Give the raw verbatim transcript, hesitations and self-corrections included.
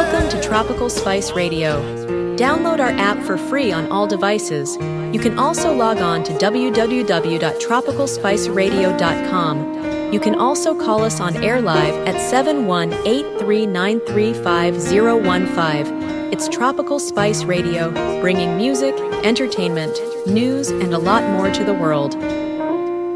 Welcome to Tropical Spice Radio. Download our app for free on all devices. You can also log on to w w w dot tropical spice radio dot com. You can also call us on air live at seven one eight three nine three five zero one five. It's Tropical Spice Radio, bringing music, entertainment, news, and a lot more to the world.